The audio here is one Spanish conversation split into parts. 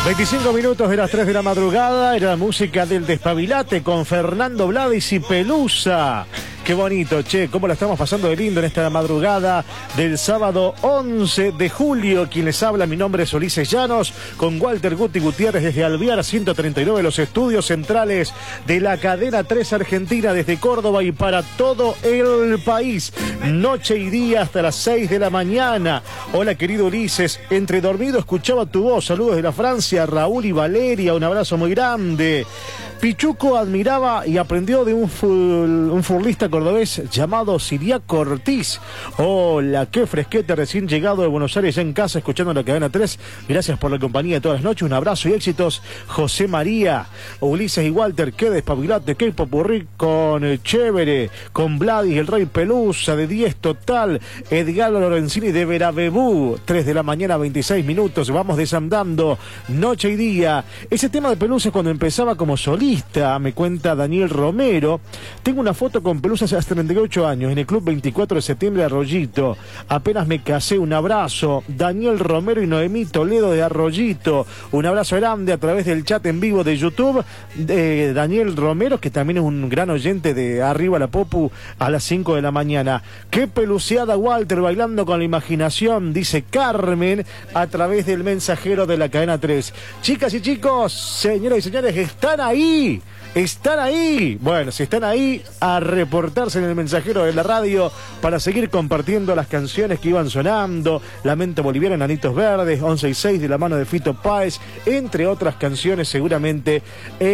25 minutos de las 3 de la madrugada, era la música del Despabilate con Fernando Blades y Pelusa. Qué bonito, che, cómo la estamos pasando de lindo en esta madrugada del sábado 11 de julio. Quien les habla, mi nombre es Ulises Llanos, con Walter Guti Gutiérrez desde Alvear 139, los estudios centrales de la cadena 3 Argentina, desde Córdoba y para todo el país. Noche y día hasta las 6 de la mañana. Hola, querido Ulises, entre dormido escuchaba tu voz. Saludos de la Francia, Raúl y Valeria, un abrazo muy grande. Pichuco admiraba y aprendió de un furlista cordobés llamado Siriaco Ortiz. Hola, qué fresquete, recién llegado de Buenos Aires, ya en casa, escuchando la cadena 3. Gracias por la compañía de todas las noches. Un abrazo y éxitos, José María, Ulises y Walter. Qué despabilate, qué popurrí con Chévere, con Vladis, el Rey Pelusa, de 10 total. Edgar Lorenzini de Veravebú, 3 de la mañana, 26 minutos. Vamos desandando, noche y día. Ese tema de Pelusa es cuando empezaba como solista. Me cuenta Daniel Romero. Tengo una foto con Pelusa hace 38 años en el Club 24 de Septiembre de Arroyito. Apenas me casé. Un abrazo. Daniel Romero y Noemí Toledo de Arroyito. Un abrazo grande a través del chat en vivo de YouTube. Daniel Romero, que también es un gran oyente de Arriba la Popu a las 5 de la mañana. Qué peluceada, Walter, bailando con la imaginación, dice Carmen a través del mensajero de la cadena 3. Chicas y chicos, señoras y señores, están ahí. Están ahí. Bueno, si están ahí, a reportarse en el mensajero de la radio para seguir compartiendo las canciones que iban sonando. Lamento Boliviano, Enanitos Verdes, 11 y 6 de la mano de Fito Páez, entre otras canciones seguramente.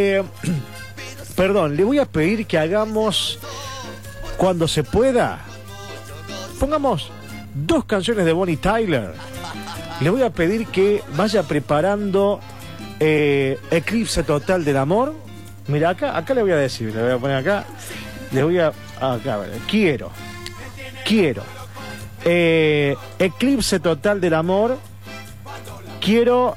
Perdón, le voy a pedir que hagamos, cuando se pueda, pongamos 2 canciones de Bonnie Tyler. Le voy a pedir que vaya preparando Eclipse Total del Amor. Mira, acá le voy a decir, le voy a poner acá, le voy a ver, quiero, Eclipse Total del Amor, quiero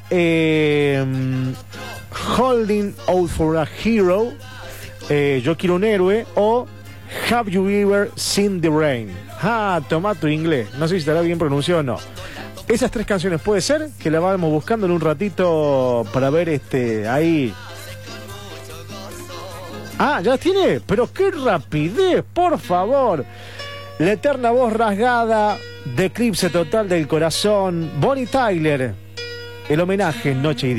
Holding Out for a Hero, Yo quiero un héroe, o Have You Ever Seen the Rain. Toma tu inglés, no sé si estará bien pronunciado o no. Esas 3 canciones puede ser que la vamos buscando en un ratito para ver ahí. Ya tiene, pero qué rapidez, por favor. La eterna voz rasgada de Eclipse Total del Corazón, Bonnie Tyler. El homenaje en Noche y Día.